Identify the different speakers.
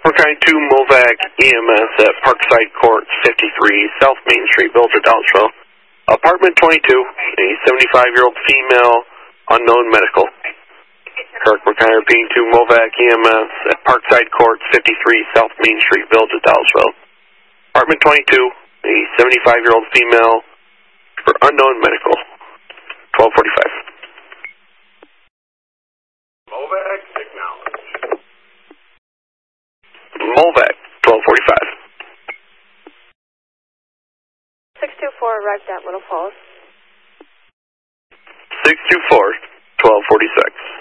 Speaker 1: County 2 Movac EMS at Parkside Court 53 South Main Street, Villager, Dallasville. Apartment 22, a 75-year-old female, unknown medical. Kirk McKay repeating to Movac EMS at Parkside Court 53 South Main Street, Villager, Dallasville. Apartment 22, a 75-year-old female for unknown medical. 1245.
Speaker 2: Movac, acknowledge.
Speaker 1: Movac, 1245.
Speaker 3: 624 arrived at Little Falls.
Speaker 1: 624, 1246.